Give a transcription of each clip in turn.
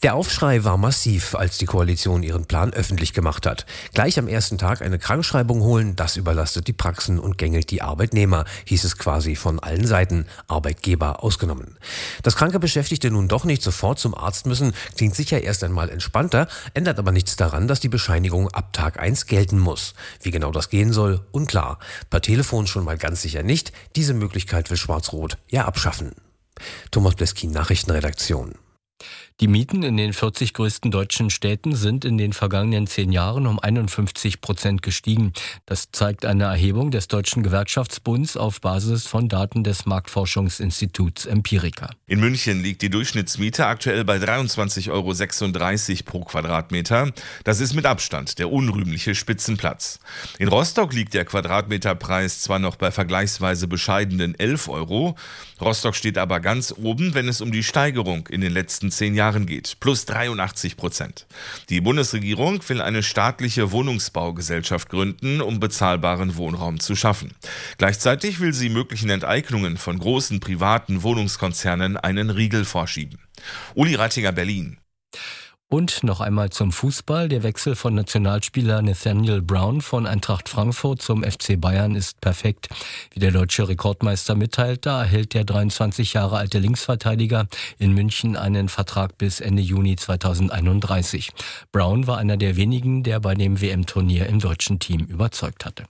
Der Aufschrei war massiv, als die Koalition ihren Plan öffentlich gemacht hat. Gleich am ersten Tag eine Krankschreibung holen, das überlastet die Praxen und gängelt die Arbeitnehmer, hieß es quasi von allen Seiten, Arbeitgeber ausgenommen. Dass kranke Beschäftigte nun doch nicht sofort zum Arzt müssen, klingt sicher erst einmal entspannter, ändert aber nichts daran, dass die Bescheinigung ab Tag 1 gelten muss. Wie genau das gehen soll, unklar. Per Telefon schon mal ganz sicher nicht. Diese Möglichkeit will Schwarz-Rot ja abschaffen. Thomas Bleskin, Nachrichtenredaktion. Die Mieten in den 40 größten deutschen Städten sind in den vergangenen 10 Jahren um 51% gestiegen. Das zeigt eine Erhebung des Deutschen Gewerkschaftsbunds auf Basis von Daten des Marktforschungsinstituts Empirica. In München liegt die Durchschnittsmiete aktuell bei 23,36 € pro Quadratmeter. Das ist mit Abstand der unrühmliche Spitzenplatz. In Rostock liegt der Quadratmeterpreis zwar noch bei vergleichsweise bescheidenen 11 €. Rostock steht aber ganz oben, wenn es um die Steigerung in den letzten 10 Jahren geht, plus 83%. Die Bundesregierung will eine staatliche Wohnungsbaugesellschaft gründen, um bezahlbaren Wohnraum zu schaffen. Gleichzeitig will sie möglichen Enteignungen von großen privaten Wohnungskonzernen einen Riegel vorschieben. Uli Rattinger, Berlin. Und noch einmal zum Fußball. Der Wechsel von Nationalspieler Nathaniel Brown von Eintracht Frankfurt zum FC Bayern ist perfekt. Wie der deutsche Rekordmeister mitteilt, da erhält der 23 Jahre alte Linksverteidiger in München einen Vertrag bis Ende Juni 2031. Brown war einer der wenigen, der bei dem WM-Turnier im deutschen Team überzeugt hatte.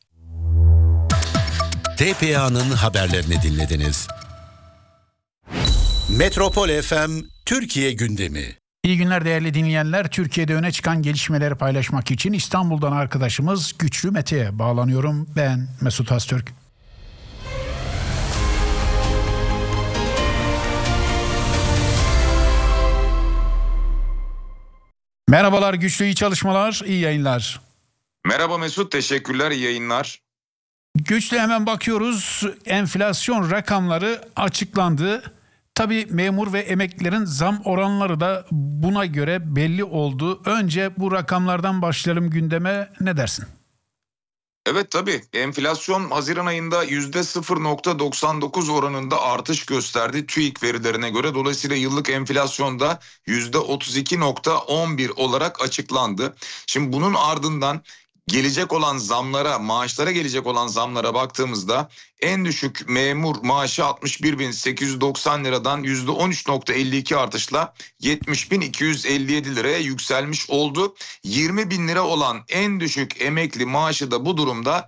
TPA'nın haberlerini dinlediniz. Metropol FM Türkiye gündemi. İyi günler değerli dinleyenler. Türkiye'de öne çıkan gelişmeleri paylaşmak için İstanbul'dan arkadaşımız Güçlü Mete'ye bağlanıyorum. Ben Mesut Öztürk. Merhabalar Güçlü, iyi çalışmalar, iyi yayınlar. Merhaba Mesut, teşekkürler, iyi yayınlar. Güçlü, hemen bakıyoruz. Enflasyon rakamları açıklandı. Tabii memur ve emeklilerin zam oranları da buna göre belli oldu. Önce bu rakamlardan başlayalım gündeme. Ne dersin? Evet tabii enflasyon Haziran ayında %0,99 oranında artış gösterdi TÜİK verilerine göre. Dolayısıyla yıllık enflasyonda %32,11 olarak açıklandı. Şimdi bunun ardından gelecek olan zamlara, maaşlara gelecek olan zamlara baktığımızda en düşük memur maaşı 61.890 liradan %13,52 artışla 70.257 liraya yükselmiş oldu. 20.000 lira olan en düşük emekli maaşı da bu durumda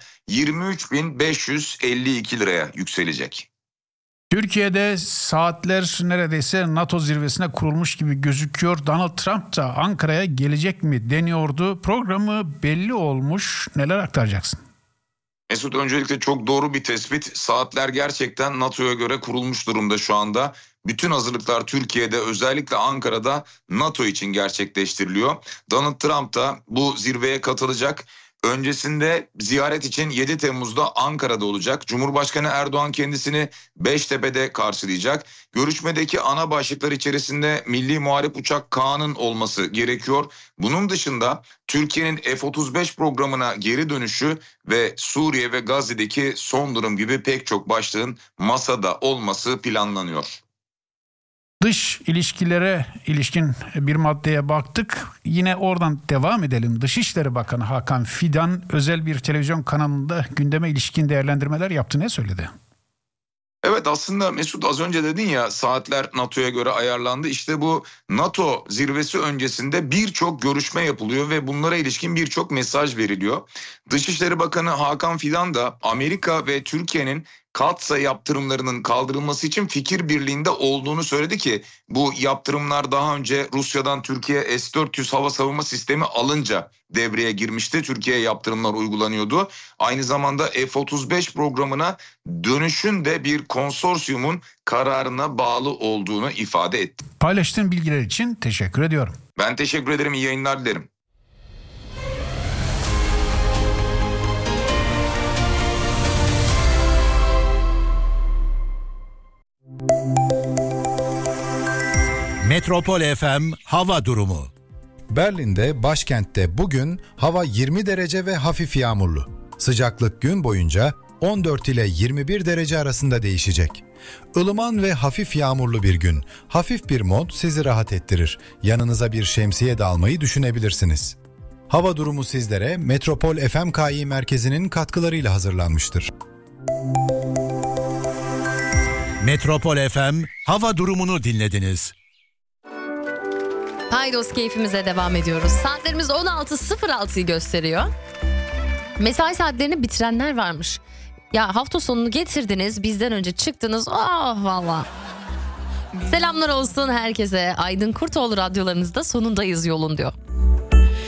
23.552 liraya yükselecek. Türkiye'de saatler neredeyse NATO zirvesine kurulmuş gibi gözüküyor. Donald Trump da Ankara'ya gelecek mi deniyordu. Programı belli olmuş. Neler aktaracaksın? Mesut, öncelikle çok doğru bir tespit. Saatler gerçekten NATO'ya göre kurulmuş durumda şu anda. Bütün hazırlıklar Türkiye'de, özellikle Ankara'da NATO için gerçekleştiriliyor. Donald Trump da bu zirveye katılacak. Öncesinde ziyaret için 7 Temmuz'da Ankara'da olacak. Cumhurbaşkanı Erdoğan kendisini Beştepe'de karşılayacak. Görüşmedeki ana başlıklar içerisinde Milli Muharip Uçak K'nın olması gerekiyor. Bunun dışında Türkiye'nin F-35 programına geri dönüşü ve Suriye ve Gazze'deki son durum gibi pek çok başlığın masada olması planlanıyor. Dış ilişkilere ilişkin bir maddeye baktık. Yine oradan devam edelim. Dışişleri Bakanı Hakan Fidan özel bir televizyon kanalında gündeme ilişkin değerlendirmeler yaptı. Ne söyledi? Evet, aslında Mesut, az önce dedin ya saatler NATO'ya göre ayarlandı. İşte bu NATO zirvesi öncesinde birçok görüşme yapılıyor ve bunlara ilişkin birçok mesaj veriliyor. Dışişleri Bakanı Hakan Fidan da Amerika ve Türkiye'nin katsa yaptırımlarının kaldırılması için fikir birliğinde olduğunu söyledi ki bu yaptırımlar daha önce Rusya'dan Türkiye S-400 hava savunma sistemi alınca devreye girmişti. Türkiye'ye yaptırımlar uygulanıyordu. Aynı zamanda F-35 programına dönüşün de bir konsorsiyumun kararına bağlı olduğunu ifade etti. Paylaştığın bilgiler için teşekkür ediyorum. Ben teşekkür ederim. İyi yayınlar dilerim. Metropol FM hava durumu. Berlin'de, başkentte bugün hava 20 derece ve hafif yağmurlu. Sıcaklık gün boyunca 14 ile 21 derece arasında değişecek. Ilıman ve hafif yağmurlu bir gün. Hafif bir mont sizi rahat ettirir. Yanınıza bir şemsiye de almayı düşünebilirsiniz. Hava durumu sizlere Metropol FMKİ merkezinin katkılarıyla hazırlanmıştır. Metropol FM hava durumunu dinlediniz. Paydos keyfimize devam ediyoruz. Saatlerimiz 16.06'yı gösteriyor. Mesai saatlerini bitirenler varmış. Ya hafta sonunu getirdiniz, bizden önce çıktınız. Oh valla. Selamlar olsun herkese. Aydın Kurtoğlu radyolarınızda sonundayız yolun diyor.